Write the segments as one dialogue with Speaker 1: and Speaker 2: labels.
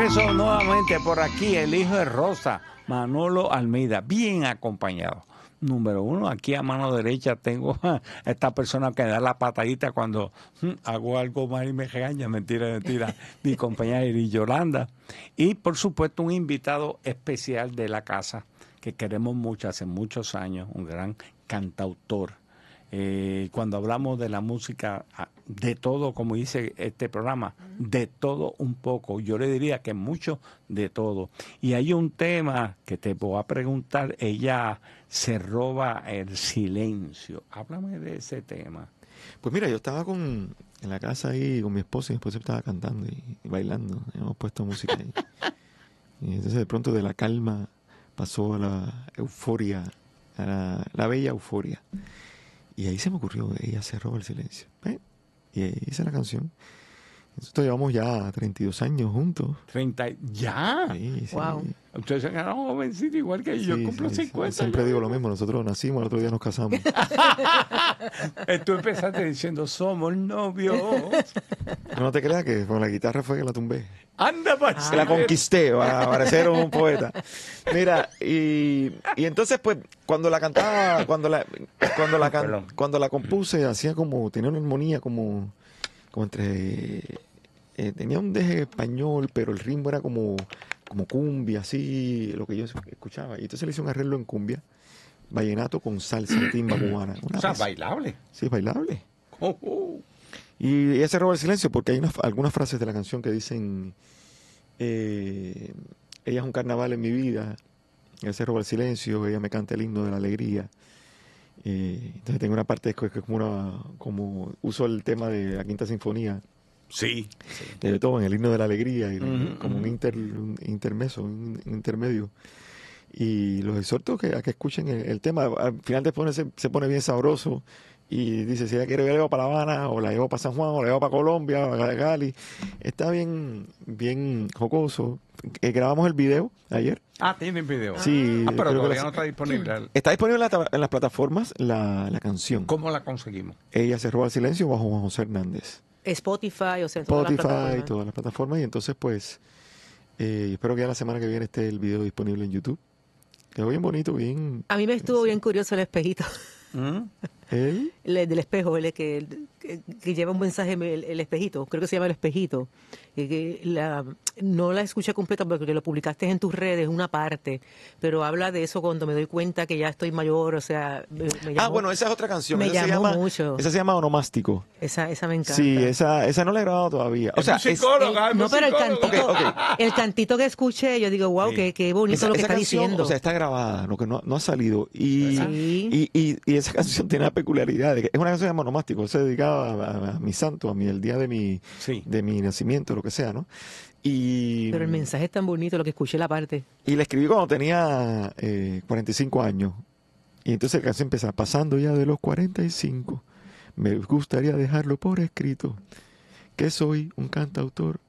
Speaker 1: regreso nuevamente por aquí, el hijo de Rosa, Manolo Almeida, bien acompañado. Número uno, aquí a mano derecha tengo a esta persona que da la patadita cuando hago algo mal y me regaña. Mentira, mi compañera Iris Yolanda. Y por supuesto un invitado especial de la casa que queremos mucho, hace muchos años, un gran cantautor. Cuando hablamos de la música, de todo, como dice este programa, de todo un poco. Yo le diría que mucho de todo. Y hay un tema que te voy a preguntar, ella se roba el silencio. Háblame de ese tema.
Speaker 2: Pues mira, yo estaba en la casa ahí con mi esposa, y mi esposa estaba cantando y bailando. Hemos puesto música ahí. Y entonces de pronto de la calma pasó a la euforia, a la bella euforia. Y ahí se me ocurrió, ella se roba el silencio. Y ahí hice la canción. Nosotros llevamos ya 32 años juntos.
Speaker 1: 30, ¿ya?
Speaker 2: Sí, sí.
Speaker 3: Wow.
Speaker 1: Ustedes se quedaron jovencitos igual que yo.
Speaker 2: Sí,
Speaker 1: Cumplo
Speaker 2: sí,
Speaker 1: 50.
Speaker 2: Siempre digo lo mismo, nosotros nacimos, el otro día nos casamos.
Speaker 1: Tú empezaste diciendo, somos novios.
Speaker 2: No te creas que con la guitarra fue que la tumbé.
Speaker 1: Anda,
Speaker 2: Que la conquisté para parecer un poeta. Mira, y entonces pues cuando la cantaba, cuando la compuse, hacía como, tenía una armonía como entre, tenía un deje español, pero el ritmo era como cumbia, así, lo que yo escuchaba. Y entonces le hice un arreglo en cumbia, vallenato con salsa, timba cubana.
Speaker 1: O sea, bailable.
Speaker 2: Sí, bailable.
Speaker 1: Oh.
Speaker 2: Y ella se roba el silencio porque hay algunas frases de la canción que dicen, ella es un carnaval en mi vida, ella se roba el silencio, ella me canta el himno de la alegría. Entonces tengo una parte que es como uso el tema de la Quinta Sinfonía.
Speaker 1: Sí.
Speaker 2: De Beethoven, el himno de la alegría, y como un intermeso, un intermedio. Y los exhorto a que escuchen el tema. Al final después se pone bien sabroso. Y dice, si ella quiere, yo la llevo para La Habana, o la llevo para San Juan, o la llevo para Colombia, o para Cali. Está bien jocoso. Grabamos el video ayer.
Speaker 1: ¿Tienen video?
Speaker 2: Sí.
Speaker 1: Pero todavía no está disponible.
Speaker 2: Está disponible en las plataformas la canción.
Speaker 1: ¿Cómo la conseguimos?
Speaker 2: Ella se roba el silencio bajo Juan José Hernández.
Speaker 3: Spotify, o sea,
Speaker 2: Spotify, todas las plataformas. Y entonces, pues, espero que ya la semana que viene esté el video disponible en YouTube. Quedó bien bonito, bien...
Speaker 3: A mí me estuvo bien curioso el espejito.
Speaker 2: ¿El?
Speaker 3: Del espejo, que lleva un mensaje, el espejito, creo que se llama el espejito. No la escuché completa porque lo publicaste en tus redes, una parte, pero habla de eso cuando me doy cuenta que ya estoy mayor, o sea, me llamó,
Speaker 2: bueno, esa es otra canción.
Speaker 3: Me llamó mucho.
Speaker 2: Esa se llama Onomástico.
Speaker 3: Esa me encanta.
Speaker 2: Sí, esa no la he grabado todavía. O sea,
Speaker 3: pero el cantito que escuché, yo digo, wow,
Speaker 1: Sí.
Speaker 3: qué bonito lo que está
Speaker 2: canción,
Speaker 3: diciendo.
Speaker 2: O sea, está grabada, lo que no ha salido. Y esa canción tiene la peculiaridad de que es una canción que se llama Onomástico. Se dedicaba a mi santo, el día de mi nacimiento, lo que sea, ¿no?
Speaker 3: Pero el mensaje es tan bonito, lo que escuché la parte.
Speaker 2: Y la escribí cuando tenía 45 años. Y entonces la canción empieza, pasando ya de los 45, me gustaría dejarlo por escrito, que soy un cantautor.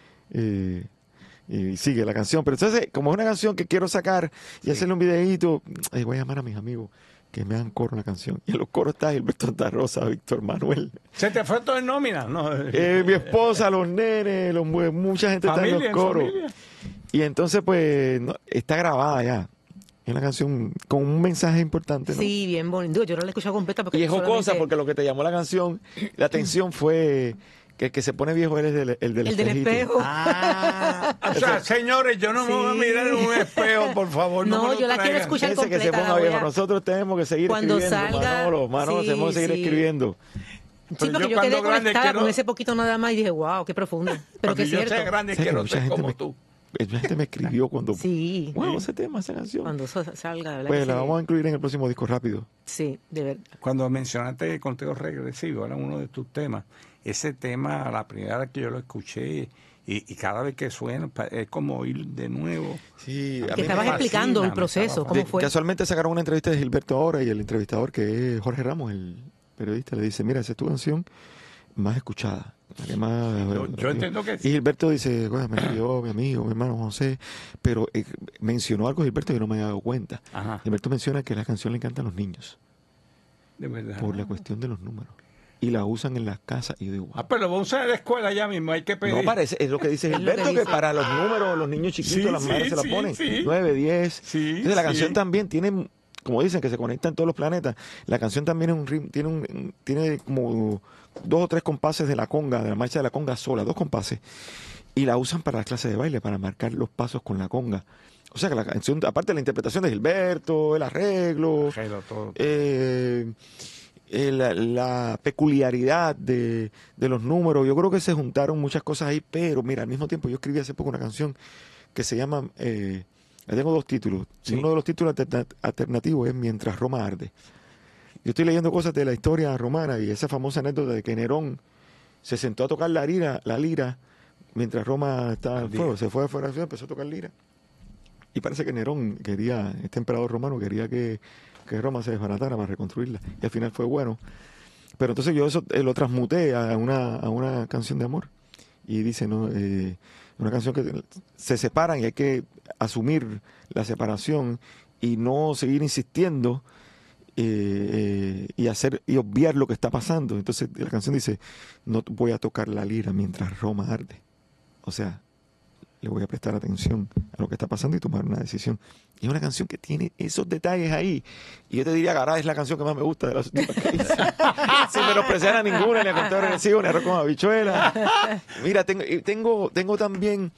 Speaker 2: Y sigue la canción. Pero entonces, como es una canción que quiero sacar y hacerle un videíto, voy a llamar a mis amigos que me hagan coro en la canción. Y en los coros está Gilberto Santa Rosa, Víctor Manuel.
Speaker 1: ¿Se te fue todo en nómina? No.
Speaker 2: Mi esposa, los nenes, mucha gente está en los coros. Y entonces, pues, está grabada ya. Es una canción con un mensaje importante, ¿no?
Speaker 3: Sí, bien bonito. Yo no la he escuchado completa porque...
Speaker 2: Y es jocosa porque lo que te llamó la canción, la atención fue... Que el que se pone viejo es el del
Speaker 3: espejo.
Speaker 1: O sea, señores, yo no me voy a mirar en un espejo, por favor.
Speaker 3: No, yo la quiero escuchar completa.
Speaker 2: Que se ponga viejo. Nosotros tenemos que seguir
Speaker 3: cuando
Speaker 2: escribiendo.
Speaker 3: Salga,
Speaker 2: Manolo, tenemos que seguir escribiendo.
Speaker 3: Sí, porque yo quedé conectada con ese poquito nada más y dije, wow, qué profundo. Pero que es cierto.
Speaker 1: Yo sea grande, quiero ser como tú.
Speaker 2: Mucha gente me escribió cuando...
Speaker 3: Sí.
Speaker 2: Wow, ese tema, esa canción.
Speaker 3: Cuando salga.
Speaker 2: Pues la vamos a incluir en el próximo disco rápido.
Speaker 3: Sí, de verdad.
Speaker 1: Cuando mencionaste el conteo regresivo, era uno de tus temas. Ese tema, la primera vez que yo lo escuché, y cada vez que suena, es como oír de nuevo.
Speaker 2: Sí,
Speaker 3: que estabas explicando el proceso, cómo fue.
Speaker 2: Casualmente sacaron una entrevista de Gilberto ahora y el entrevistador, que es Jorge Ramos, el periodista, le dice, mira, esa es tu canción más escuchada.
Speaker 1: Yo entiendo que sí.
Speaker 2: Y Gilberto dice, me escribió mi amigo, mi hermano José, pero mencionó algo Gilberto y no me había dado cuenta.
Speaker 1: Ajá.
Speaker 2: Gilberto menciona que la canción le encanta a los niños.
Speaker 1: De verdad.
Speaker 2: Por la cuestión de los números. y la usan en las casas. Y yo digo, wow.
Speaker 1: Pero lo vamos a usar en la escuela ya mismo, hay que pedir.
Speaker 2: No parece, es lo que dice Gilberto, que para los números, los niños chiquitos, las madres se la ponen. 9, 10. Entonces la canción también tiene, como dicen, que se conectan todos los planetas. La canción también es un ritmo, tiene como 2 o 3 compases de la conga, de la marcha de la conga sola, 2 compases. Y la usan para las clases de baile, para marcar los pasos con la conga. O sea que la canción, aparte de la interpretación de Gilberto, el arreglo,
Speaker 1: todo.
Speaker 2: La peculiaridad de los números, yo creo que se juntaron muchas cosas ahí, pero mira, al mismo tiempo yo escribí hace poco una canción que se llama, tengo 2 títulos. Sí. Uno de los títulos alternativos es Mientras Roma arde. Yo estoy leyendo cosas de la historia romana y esa famosa anécdota de que Nerón se sentó a tocar la lira mientras Roma estaba en fuego. Se fue afuera de la ciudad, empezó a tocar lira. Y parece que Nerón este emperador romano quería que Roma se desbaratara para reconstruirla. Y al final fue bueno. Pero entonces yo eso lo transmuté a una canción de amor. Y dice, ¿no? Una canción que se separan y hay que asumir la separación y no seguir insistiendo y obviar lo que está pasando. Entonces la canción dice, no voy a tocar la lira mientras Roma arde. O sea, le voy a prestar atención a lo que está pasando y tomar una decisión. Y es una canción que tiene esos detalles ahí. Y yo te diría, Gará es la canción que más me gusta de las últimas que hice. Sin menospreciar a ninguna, ni a Conteo Regresivo, ni a Arroz con Habichuela. Mira, tengo también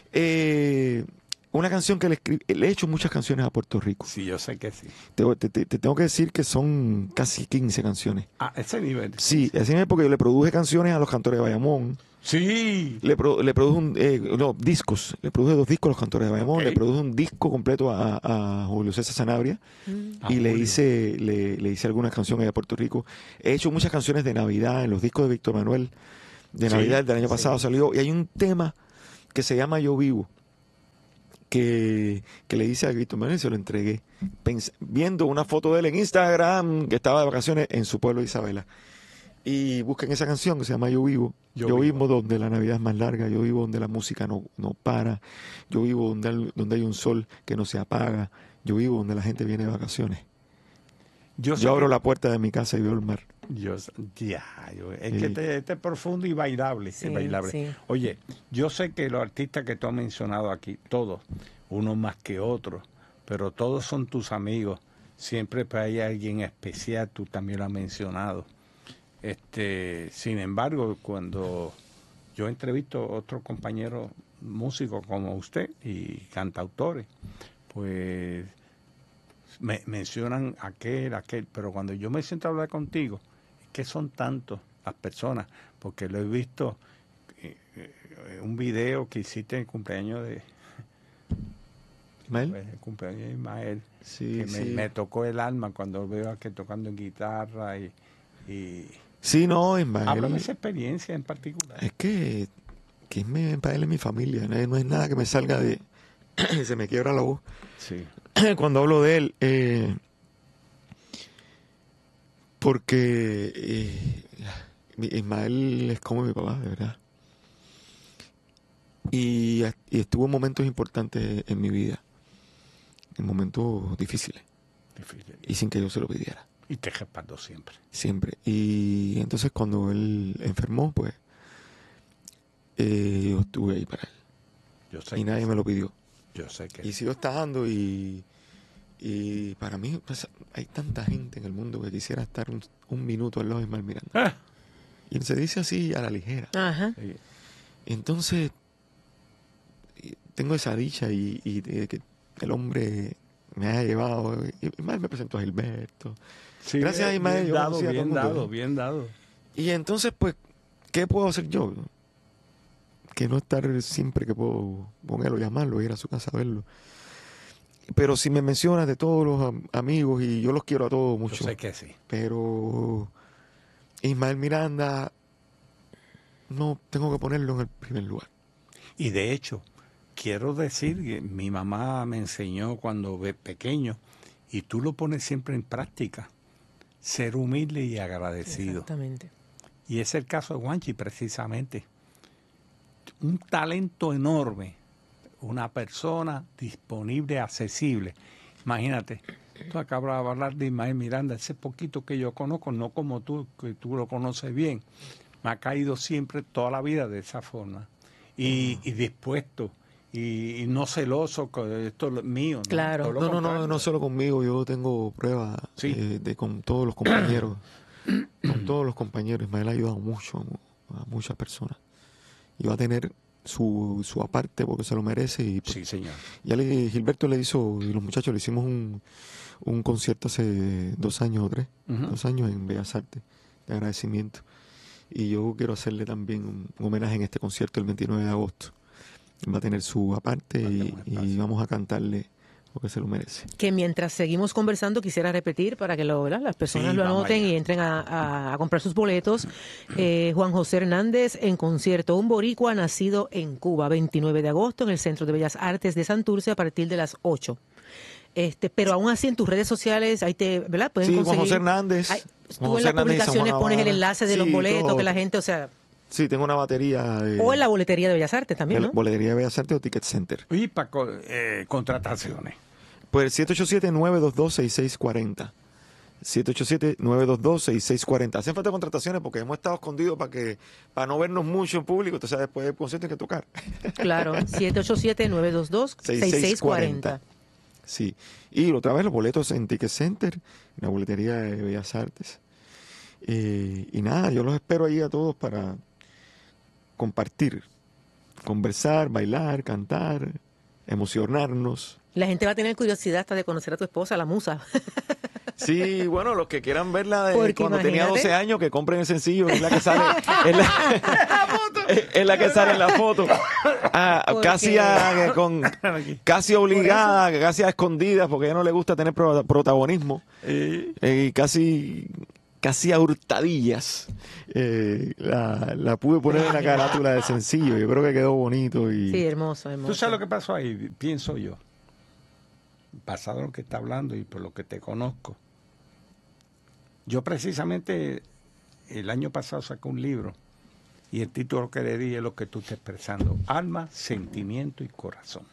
Speaker 2: una canción que le he hecho muchas canciones a Puerto Rico.
Speaker 1: Sí, yo sé que sí.
Speaker 2: Te tengo que decir que son casi 15 canciones.
Speaker 1: Ese nivel.
Speaker 2: Sí, ese nivel porque yo le produje canciones a los cantores de Bayamón.
Speaker 1: Sí.
Speaker 2: Le produje discos. Le produje 2 discos a los cantores de Bayamón. Okay. Le produje un disco completo a Julio César Sanabria. Y le hice algunas canciones de Puerto Rico. He hecho muchas canciones de Navidad en los discos de Víctor Manuel. De Navidad del año pasado salió. Y hay un tema que se llama Yo Vivo. Que le hice a Víctor Manuel y se lo entregué. Viendo una foto de él en Instagram, que estaba de vacaciones en su pueblo de Isabela. Y busquen esa canción que se llama Yo Vivo. Yo vivo donde la Navidad es más larga. Yo vivo donde la música no para. Yo vivo donde hay un sol que no se apaga. Yo vivo donde la gente viene de vacaciones. Yo abro la puerta de mi casa y veo el mar.
Speaker 1: Es que este es profundo y bailable. Sí, bailable. Sí. Oye, yo sé que los artistas que tú has mencionado aquí, todos, unos más que otros, pero todos son tus amigos. Siempre hay alguien especial, tú también lo has mencionado. Sin embargo, cuando yo entrevisto a otros compañeros músicos como usted y cantautores, pues me mencionan aquel, pero cuando yo me siento a hablar contigo, es que son tantos las personas, porque lo he visto un video que hiciste en el cumpleaños de
Speaker 2: Ismael.
Speaker 1: El cumpleaños de Ismael,
Speaker 2: sí,
Speaker 1: que me tocó el alma cuando veo a que tocando en guitarra y
Speaker 2: sí, no, Ismael.
Speaker 1: Háblame de esa experiencia en particular.
Speaker 2: Es que Ismael es mi familia, no es nada que me salga de... se me quiebra la voz.
Speaker 1: Sí.
Speaker 2: Cuando hablo de él, porque Ismael es como mi papá, de verdad. Y estuvo en momentos importantes en mi vida, en momentos difíciles. Y sin que yo se lo pidiera.
Speaker 1: Y te respaldó siempre.
Speaker 2: Siempre. Y entonces cuando él enfermó, pues yo estuve ahí para él.
Speaker 1: Yo sé
Speaker 2: y nadie me lo pidió.
Speaker 1: Yo sé que
Speaker 2: y sigo estando y para mí pues, hay tanta gente en el mundo que quisiera estar un minuto al lado de Ismael Miranda. Y se dice así a la ligera.
Speaker 3: Ajá.
Speaker 2: Entonces tengo esa dicha y de que el hombre me haya llevado. Ismael me presentó a Gilberto.
Speaker 1: Sí,
Speaker 2: gracias a Ismael.
Speaker 1: Bien dado.
Speaker 2: Y entonces, pues, ¿qué puedo hacer yo? Que no estar siempre que puedo ponerlo, llamarlo, ir a su casa a verlo. Pero si me mencionas de todos los amigos, y yo los quiero a todos mucho.
Speaker 1: Yo sé que sí.
Speaker 2: Pero Ismael Miranda, no tengo que ponerlo en el primer lugar.
Speaker 1: Y de hecho, quiero decir que mi mamá me enseñó cuando pequeño, y tú lo pones siempre en práctica, ser humilde y agradecido.
Speaker 3: Exactamente.
Speaker 1: Y es el caso de Juanchi, precisamente. Un talento enorme, una persona disponible, accesible. Imagínate, Tú acabas de hablar de Ismael Miranda, ese poquito que yo conozco, no como tú, que tú lo conoces bien. Me ha caído siempre toda la vida de esa forma. Y dispuesto, y no celoso, que esto es mío. ¿no?
Speaker 3: Claro.
Speaker 2: No solo conmigo, yo tengo pruebas
Speaker 1: Sí.
Speaker 2: con todos los compañeros. Con todos los compañeros. Ismael ha ayudado mucho a muchas personas. Y va a tener su aparte porque se lo merece. Y
Speaker 1: Sí, señor.
Speaker 2: Gilberto le hizo, y los muchachos le hicimos un concierto hace 2 años o 3, 2 años en Bellas Artes, de agradecimiento. Y yo quiero hacerle también un homenaje en este concierto el 29 de agosto. Va a tener su aparte y vamos a cantarle porque se lo merece.
Speaker 3: Que mientras seguimos conversando quisiera repetir para que las personas lo anoten y entren a comprar sus boletos. Juan José Hernández en concierto, un boricua nacido en Cuba, 29 de agosto en el Centro de Bellas Artes de Santurce a partir de las 8. Pero aún así en tus redes sociales ahí ¿verdad? Pueden conseguir.
Speaker 2: Juan José Hernández.
Speaker 3: Tú en las publicaciones pones el enlace de los boletos,
Speaker 2: todo.
Speaker 3: que la gente, o sea...
Speaker 2: Sí, tengo una batería.
Speaker 3: O en la boletería de Bellas Artes también, ¿no?
Speaker 2: Boletería de Bellas Artes o Ticket Center.
Speaker 1: Y para contrataciones.
Speaker 2: Pues 787-922-6640. 787-922-6640. Hacen falta contrataciones porque hemos estado escondidos para no vernos mucho en público. Entonces después del concierto hay que tocar.
Speaker 3: Claro, 787-922-6640.
Speaker 2: Sí. Y otra vez los boletos en Ticket Center, en la boletería de Bellas Artes. Y nada, yo los espero ahí a todos para compartir, conversar, bailar, cantar, emocionarnos.
Speaker 3: La gente va a tener curiosidad hasta de conocer a tu esposa, la musa.
Speaker 2: Sí, bueno, los que quieran verla
Speaker 3: Porque
Speaker 2: cuando
Speaker 3: imagínate.
Speaker 2: tenía 12 años, que compren el sencillo, es la que sale, es la que sale en la foto. Casi obligada, casi a escondidas, porque a ella no le gusta tener protagonismo. Y casi a hurtadillas. La pude poner en la carátula del sencillo. Yo creo que quedó bonito.
Speaker 3: Sí, hermoso.
Speaker 1: ¿Tú sabes lo que pasó ahí? Pienso yo. Basado en lo que está hablando y por lo que te conozco. Yo precisamente el año pasado saqué un libro y el título que le di es lo que tú estás expresando. Alma, sentimiento y corazón.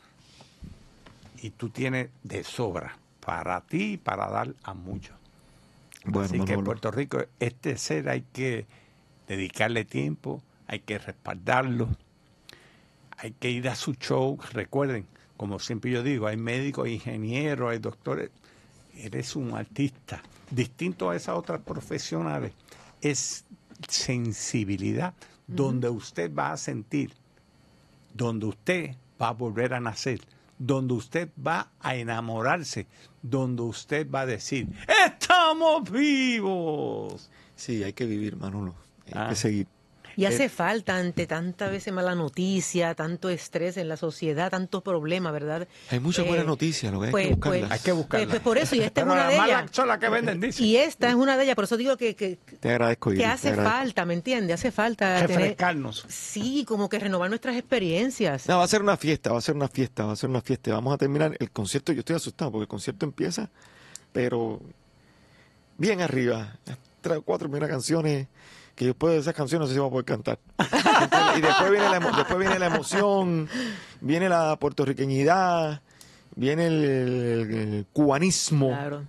Speaker 1: Y tú tienes de sobra para ti y para dar a muchos.
Speaker 2: Bueno,
Speaker 1: así que
Speaker 2: Manolo.
Speaker 1: en Puerto Rico, este ser hay que dedicarle tiempo, hay que respaldarlo, hay que ir a su show. Recuerden, como siempre yo digo, hay médicos, hay ingenieros, hay doctores. Eres un artista. Distinto a esas otras profesionales, es sensibilidad, donde usted va a sentir, donde usted va a volver a nacer, donde usted va a enamorarse, donde usted va a decir, ¡estamos vivos!
Speaker 2: Sí, hay que vivir, Manolo. Hay que seguir.
Speaker 3: Y hace falta ante tanta veces mala noticia, tanto estrés en la sociedad, tantos problemas, ¿verdad?
Speaker 2: Hay muchas buenas noticias, lo que hay que buscarlas.
Speaker 1: Hay que buscarlas.
Speaker 3: Pues por eso, y esta es
Speaker 1: Pero
Speaker 3: una de
Speaker 1: las
Speaker 3: ellas.
Speaker 1: malas son las que venden, dice.
Speaker 3: Y esta es una de ellas, por eso digo que
Speaker 2: Te agradezco, Iris,
Speaker 3: hace falta, ¿me entiendes? Hace falta
Speaker 1: refrescarnos.
Speaker 3: Sí, como que renovar nuestras experiencias.
Speaker 2: No, va a ser una fiesta. Vamos a terminar el concierto. Yo estoy asustado porque el concierto empieza, pero bien arriba. Las 3 o 4 primeras canciones, que después de esas canciones no sé si vamos a poder cantar. Y después viene la emoción, viene la puertorriqueñidad, viene el cubanismo,
Speaker 3: Claro.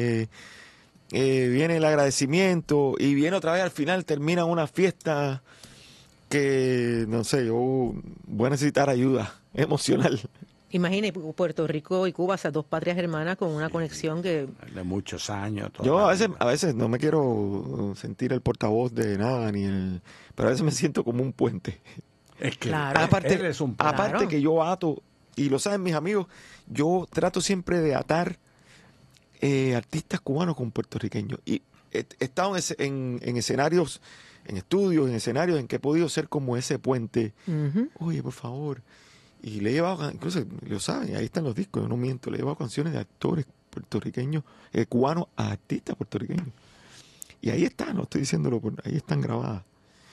Speaker 2: viene el agradecimiento y viene otra vez al final, termina una fiesta que, no sé, yo voy a necesitar ayuda emocional.
Speaker 3: Imagine Puerto Rico y Cuba, esas dos patrias hermanas con una conexión que...
Speaker 1: De muchos años.
Speaker 2: Yo a veces no me quiero sentir el portavoz de nada, pero a veces me siento como un puente.
Speaker 1: Es que
Speaker 3: Claro.
Speaker 1: eres un
Speaker 2: Aparte
Speaker 3: Claro.
Speaker 2: que yo ato, y lo saben mis amigos, yo trato siempre de atar artistas cubanos con puertorriqueños. Y he estado en escenarios, en estudios, en escenarios en que he podido ser como ese puente.
Speaker 3: Ujú.
Speaker 2: Oye, por favor. Y le he llevado, incluso lo saben, ahí están los discos, yo no miento, le he llevado canciones de actores puertorriqueños, cubanos a artistas puertorriqueños. Y ahí están, no estoy diciéndolo, ahí están grabadas.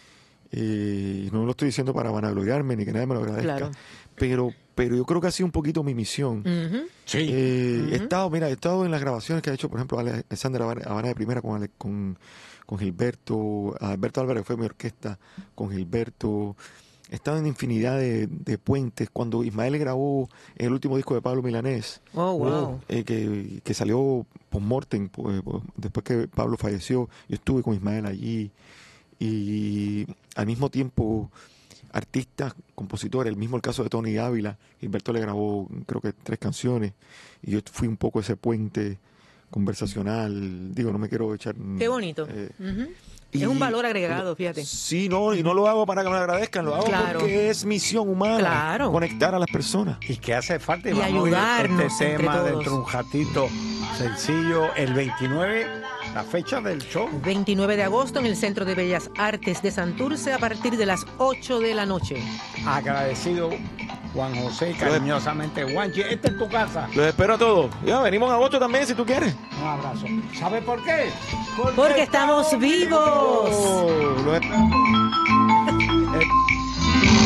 Speaker 2: Y no lo estoy diciendo para vanagloriarme ni que nadie me lo agradezca.
Speaker 3: Claro.
Speaker 2: Pero yo creo que ha sido un poquito mi misión.
Speaker 3: Ujú.
Speaker 1: Sí.
Speaker 2: He estado en las grabaciones que ha hecho, por ejemplo, Alexander Habana de Primera con Gilberto, Alberto Álvarez fue mi orquesta, con Gilberto, he estado en infinidad de puentes. Cuando Ismael grabó el último disco de Pablo Milanés, que salió post-mortem, después que Pablo falleció, yo estuve con Ismael allí. Y al mismo tiempo, artistas, compositores, el caso de Tony Ávila, Gilberto le grabó creo que 3 canciones, y yo fui un poco ese puente conversacional. Digo, no me quiero echar...
Speaker 3: Qué bonito. Es un valor agregado, fíjate.
Speaker 2: Sí, no, y no lo hago para que me lo agradezcan, lo hago porque es misión humana, conectar a las personas.
Speaker 1: Y que hace falta,
Speaker 3: y ayudarnos
Speaker 1: este tema
Speaker 3: entre
Speaker 1: dentro de un ratito sencillo, el 29, la fecha del show.
Speaker 3: 29 de agosto en el Centro de Bellas Artes de Santurce a partir de las 8 de la noche.
Speaker 1: Agradecido, Juan José, cariñosamente. Juanchi, esta es tu casa.
Speaker 2: Los espero a todos. Ya, venimos en agosto también, si tú quieres.
Speaker 1: Un abrazo. ¿Sabes por qué?
Speaker 3: Porque estamos vivos.
Speaker 2: Los espero.